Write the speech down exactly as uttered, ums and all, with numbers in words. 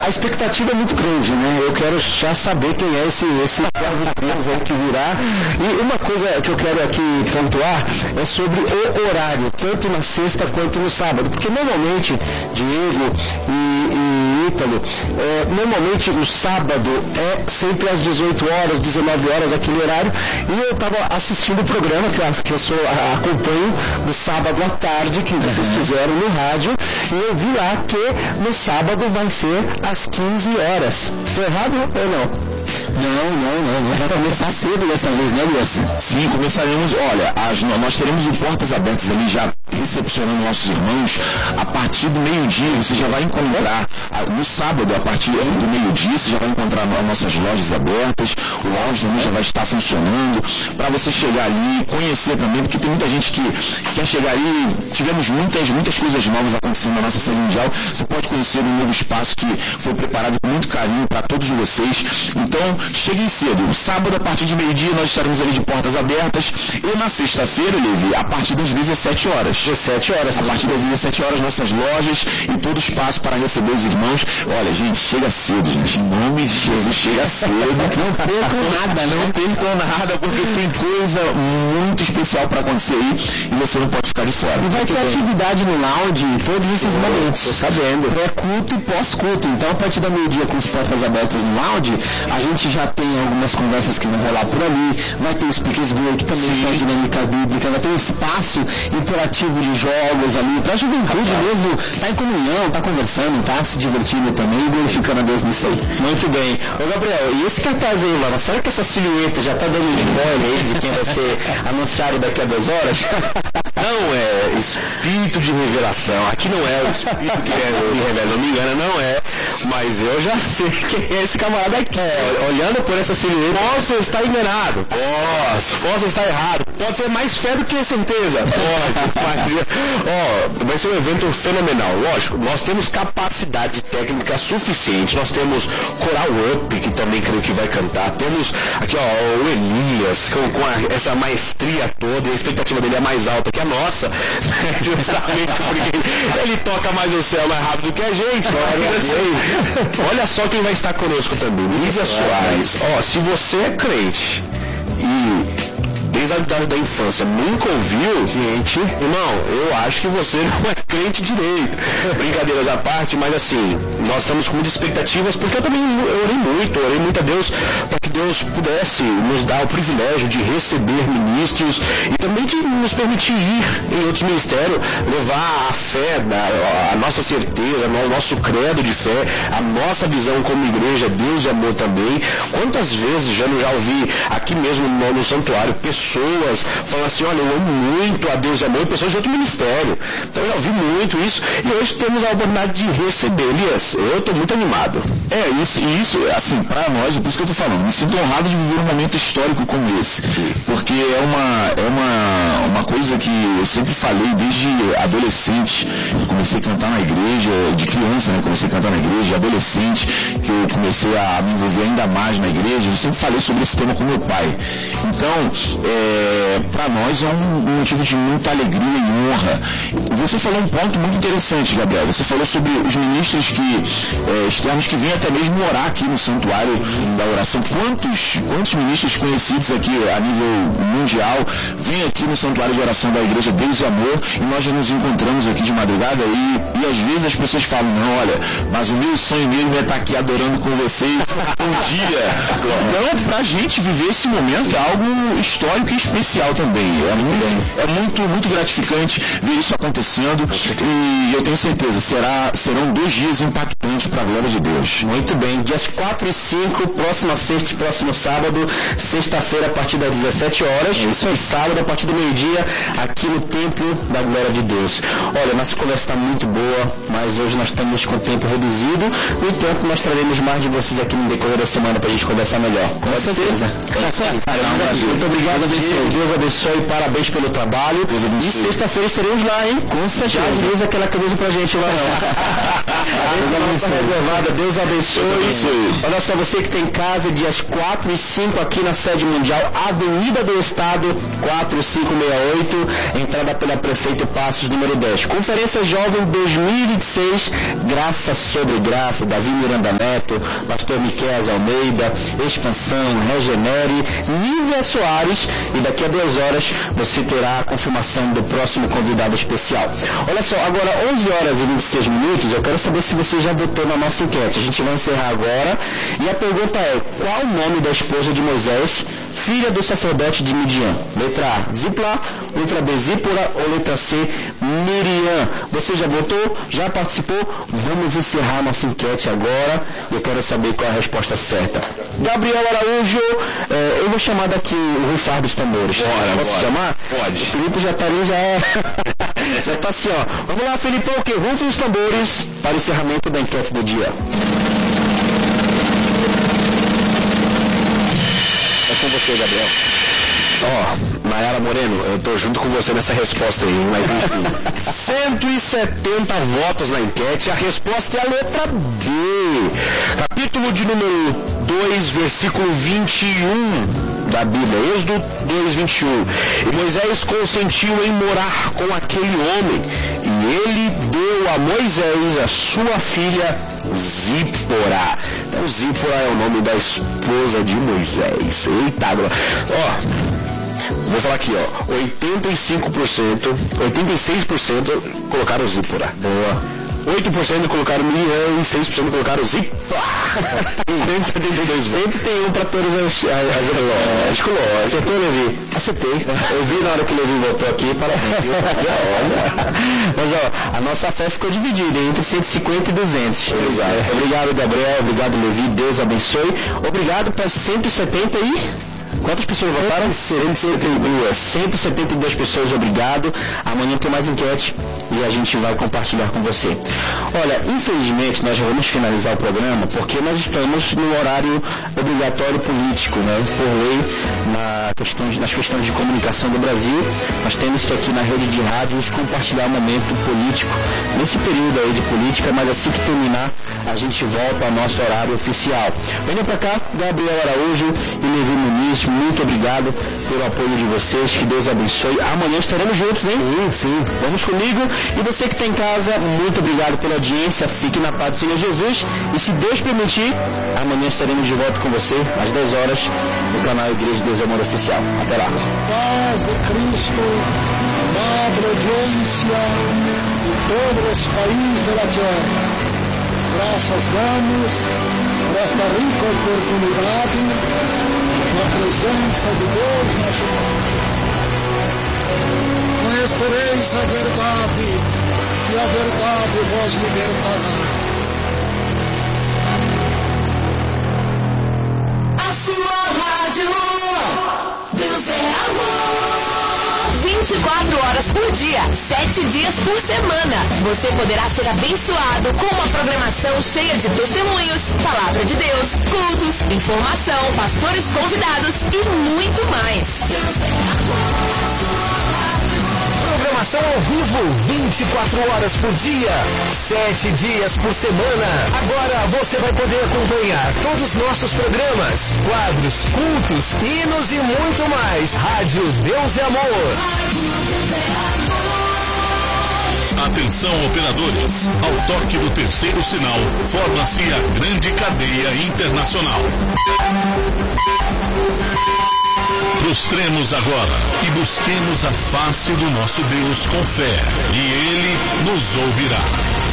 expectativa é muito grande, né? Eu quero já saber quem é esse, esse servo de Deus aí que virá. E uma coisa que eu quero aqui pontuar é sobre o horário, tanto na sexta quanto no sábado, porque normalmente, Diego e, e Ítalo, é, normalmente o sábado é sempre às dezoito horas, dezenove horas, aquele horário, e eu estava assistindo o programa que eu, que eu sou, acompanho do sábado à tarde, que vocês fizeram no rádio, e eu vi lá que no sábado vai ser às quinze horas. Estou errado ou não? Não, não, não, não. Vai começar cedo dessa vez, né, Elias? Sim, começaremos, olha, as, nós teremos o Portas Abertas ali já recepcionando nossos irmãos. A partir do meio-dia você já vai encontrar, no sábado, a partir do meio-dia, você já vai encontrar as nossas lojas abertas, o lounge também já vai estar funcionando, para você chegar ali e conhecer também, porque tem muita gente que quer chegar ali. Tivemos muitas, muitas coisas novas acontecendo na nossa sede mundial. Você pode conhecer um novo espaço que foi preparado com muito carinho para todos vocês. Então, cheguem cedo. Sábado, a partir de meio-dia, nós estaremos ali de portas abertas. E na sexta-feira, Levi, a partir das dezessete horas. dezessete horas. A partir das dezessete horas, nossas lojas e todo o espaço para receber os irmãos. Olha, gente, chega cedo, gente. Em nome de Jesus, chega cedo. Não percam nada, não percam nada, porque tem coisa muito especial para acontecer aí e você não pode ficar de fora. E vai ter atividade no lounge em todos esses momentos. Tô sabendo. Pré-culto e pós-culto. Então, a partir da meio-dia com as portas abertas no lounge, a gente já tem algumas conversas que vão rolar por ali. Vai ter o Speakers Break também, só dinâmica bíblica. Vai ter um espaço interativo de jogos ali, pra juventude mesmo, tá em comunhão, tá conversando, tá se divertindo também e glorificando a Deus nisso aí. Muito bem. Ô Gabriel, e esse cartaz aí, mano, será que essa silhueta já tá dando spoiler aí de quem vai ser anunciado daqui a duas horas? Não é espírito de revelação, aqui não é o espírito que me revela, não me engana, não é, mas eu já sei quem é esse camarada aqui. É, olhando por essa silhueta, posso estar enganado, posso, posso estar errado, pode ser mais fé do que certeza, pode, mas, ó, vai ser um evento fenomenal, lógico, nós temos capacidade técnica suficiente, nós temos Coral Up, que também creio que vai cantar, temos aqui, ó, o Elias, com, com a, essa maestria toda, e a expectativa dele é mais alta que a nossa, justamente porque ele toca mais o céu mais rápido que a gente. Assim, olha só quem vai estar conosco também, Lígia Soares. Ó, se você é crente e desde a idade da infância nunca ouviu, gente, irmão, eu acho que você não é crente direito. Brincadeiras à parte, mas assim, nós estamos com muitas expectativas, porque eu também eu orei muito, eu orei muito a Deus para que Deus pudesse nos dar o privilégio de receber ministros e também de nos permitir ir em outros ministérios, levar a fé, a nossa certeza, o nosso credo de fé, a nossa visão como igreja, Deus de amor também. Quantas vezes já não já ouvi aqui mesmo no, no santuário pessoas falando assim, olha, eu amo muito a Deus de amor, e pessoas de outro ministério. Então eu ouvi muito isso e hoje temos a oportunidade de receber. Elias, eu estou muito animado. É, isso, e isso, assim, para nós, é por isso que eu estou falando, me sinto honrado de viver um momento histórico como esse, porque é uma, é uma, uma coisa que eu sempre falei desde adolescente. Eu comecei a cantar na igreja, de criança, né, comecei a cantar na igreja, adolescente, que eu comecei a me envolver ainda mais na igreja, eu sempre falei sobre esse tema com meu pai. Então, é, para nós é um motivo de muita alegria e honra. Você falou um ponto muito interessante, Gabriel. Você falou sobre os ministros que, é, externos que vêm até mesmo orar aqui no santuário da oração. Quantos, quantos ministros conhecidos aqui a nível mundial vêm aqui no santuário de oração da Igreja Deus e Amor, e nós já nos encontramos aqui de madrugada e, e às vezes as pessoas falam, não, olha, mas o meu sonho mesmo é estar aqui adorando com vocês um dia. Então, pra gente viver esse momento é algo histórico e especial também. É muito, é muito, muito gratificante ver isso acontecendo e eu tenho certeza, será, serão dois dias impactantes para a glória de Deus. Muito bem, dias quatro e cinco, próxima sexta e próximo sábado, sexta-feira a partir das dezessete horas, é isso aí, sábado a partir do meio-dia, aqui no Templo da Glória de Deus. Olha, nossa conversa está muito boa, mas hoje nós estamos com o tempo reduzido, no entanto nós traremos mais de vocês aqui no decorrer da semana para a gente conversar melhor. Com certeza. Muito obrigado, Diego, Deus abençoe, parabéns pelo trabalho. E sexta-feira estaremos lá, hein? Com certeza. Já avisa aquela camisa pra gente lá, não. Deus reservada, Deus abençoe. Olha só, você que tem casa, dias quatro e cinco aqui na sede mundial, Avenida do Estado, quatro cinco seis oito, entrada pela Prefeito Passos, número dez. Conferência Jovem dois mil e vinte e seis, graça sobre graça, Davi Miranda Neto, Pastor Miqueias Almeida, Expansão, Regenere, Nívia Soares, e daqui a duas horas você terá a confirmação do próximo convidado especial. Olha só, agora onze horas e vinte e seis minutos, eu quero saber se você já votou na nossa enquete. A gente vai encerrar agora, e a pergunta é: qual o nome da esposa de Moisés, filha do sacerdote de Midian? Letra A, Zipla, letra B, Zípora, ou letra C, Miriam? Você já votou? Já participou? Vamos encerrar nossa enquete agora. Eu quero saber qual é a resposta certa. Gabriel Araújo, eh, eu vou chamar daqui o rufar dos tambores. Bora, Posso bora. chamar? Pode. O Felipe já tá ali, já é. Já tá assim, ó. Vamos lá, Felipe, o que? Rufe os tambores para o encerramento da enquete do dia. É com você, Gabriel. Ó, oh, Nayara Moreno, eu tô junto com você nessa resposta aí, mas enfim. cento e setenta votos na enquete, a resposta é a letra B. Capítulo de número dois, versículo vinte e um da Bíblia, Êxodo dois, vinte e um. E Moisés consentiu em morar com aquele homem, e ele deu a Moisés a sua filha Zípora. Então Zípora é o nome da esposa de Moisés. Eita, agora. Ó. Vou falar aqui, ó, oitenta e cinco por cento, oitenta e seis por cento colocaram Zípora. Boa. oito por cento colocaram Miriam e seis por cento colocaram Zípora. cento e setenta e dois votos. Sempre tem um para todas as, as, as lógico, lógico. Acertou, Levi? Acertei. Eu vi na hora que o Levi voltou aqui, parabéns. Olha. Mas ó, a nossa fé ficou dividida entre cento e cinquenta e duzentos. Exato. É, obrigado, Gabriel. Obrigado, Levi. Deus abençoe. Obrigado para cento e setenta e... Quantas pessoas votaram? cento e setenta e duas. cento e setenta e duas pessoas, obrigado. Amanhã tem mais enquete e a gente vai compartilhar com você. Olha, infelizmente nós já vamos finalizar o programa porque nós estamos no horário obrigatório político, né? Por lei, na questão de, nas questões de comunicação do Brasil, nós temos que aqui na rede de rádios compartilhar o momento político nesse período aí de política, mas assim que terminar a gente volta ao nosso horário oficial. Venha pra cá, Gabriel Araújo e Levi Muniz, muito obrigado pelo apoio de vocês, que Deus abençoe. Amanhã estaremos juntos, hein? Sim, sim. Vamos comigo. E você que está em casa, muito obrigado pela audiência. Fique na paz do Senhor Jesus. E se Deus permitir, amanhã estaremos de volta com você às dez horas no canal Igreja Deus é Amor Oficial. Até lá. Paz de Cristo, amable audiência de todos os países da terra. Graças damos por esta rica oportunidade na presença de Deus nosso Pai. Conhecereis a verdade, e a verdade vos libertará. A sua rádio, Deus é amor. vinte e quatro horas por dia, sete dias por semana. Você poderá ser abençoado com uma programação cheia de testemunhos, palavra de Deus, cultos, informação, pastores convidados e muito mais. Programação ao vivo, vinte e quatro horas por dia, sete dias por semana. Agora você vai poder acompanhar todos os nossos programas, quadros, cultos, hinos e muito mais. Rádio Deus é Amor. Atenção, operadores. Ao toque do terceiro sinal, forma-se a grande cadeia internacional. Prostremos agora e busquemos a face do nosso Deus com fé, e Ele nos ouvirá.